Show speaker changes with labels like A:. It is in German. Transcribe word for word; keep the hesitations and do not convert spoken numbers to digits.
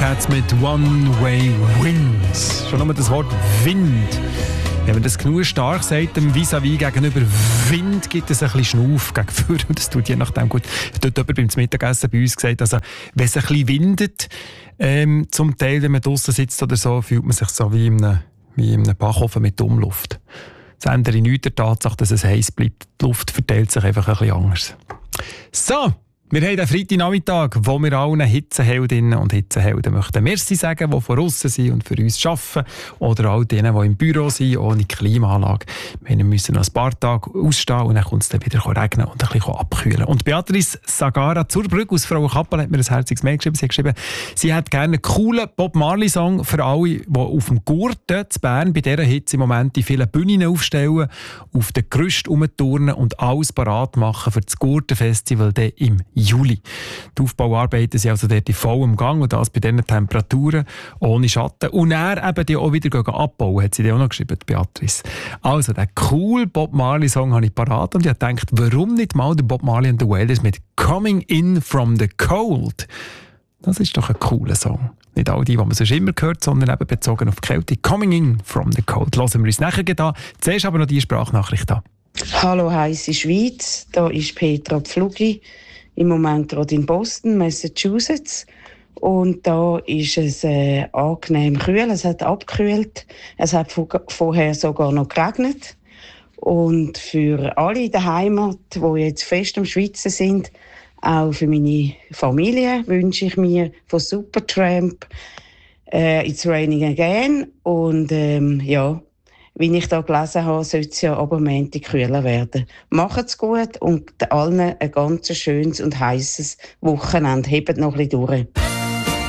A: Cats mit One Way Winds. Schon nur das Wort Wind. Wenn man das genug stark sagt, dem Vis-à-vis gegenüber Wind, gibt es ein bisschen Schnuff gegenüber. Und das tut je nachdem gut. Dort jemand beim Mittagessen bei uns gesagt, also, wenn es ein bisschen windet, ähm, zum Teil, wenn man draussen sitzt oder so, fühlt man sich so wie in einem, wie in einem Backofen mit Umluft. Das ändert nichts der Tatsache, dass es heiß bleibt. Die Luft verteilt sich einfach ein bisschen anders. So! Wir haben den Freitagnachmittag, wo wir allen Hitzeheldinnen und Hitzehelden möchten Merci sagen, die von aussen sind und für uns arbeiten. Oder all denen, die im Büro sind, ohne Klimaanlage. Wir müssen noch ein paar Tage ausstehen und dann kommt es dann wieder regnen und ein bisschen abkühlen. Und Beatrice Sagara Zurbrügg aus Frau Kappel hat mir ein herziges Mail geschrieben. Sie hat geschrieben, sie hat gerne einen coolen Bob Marley-Song für alle, die auf dem Gurten zu Bern bei dieser Hitze im Moment die vielen Bühnen aufstellen, auf den Gerüst rumturnen und alles parat machen für das Gurtenfestival im Juli. Die Aufbauarbeiten sind also dort in vollem Gang und das bei diesen Temperaturen ohne Schatten. Und er eben die auch wieder abbauen, hat sie dir auch noch geschrieben, Beatrice. Also, den coolen Bob Marley-Song habe ich parat und ich habe gedacht, warum nicht mal der Bob Marley and the Wailers mit «Coming in from the Cold». Das ist doch ein cooler Song. Nicht all die, die man sonst immer hört, sondern eben bezogen auf die Kälte. «Coming in from the Cold». Hören wir uns nachher an. Zuerst aber noch die Sprachnachricht an.
B: Hallo, heisse Schweiz. Da ist Petra Pflugi. Im Moment gerade in Boston, Massachusetts. Und da ist es äh, angenehm kühl. Es hat abgekühlt. Es hat vorher sogar noch geregnet. Und für alle in der Heimat, die jetzt fest am Schwitzen sind, auch für meine Familie, wünsche ich mir von Supertramp äh, «It's Raining Again». Und ähm, ja, wie ich da gelesen habe, sollte es ja aber Montag kühler werden. Macht's gut und allen ein ganz schönes und heisses Wochenende. Hebt noch ein bisschen durch.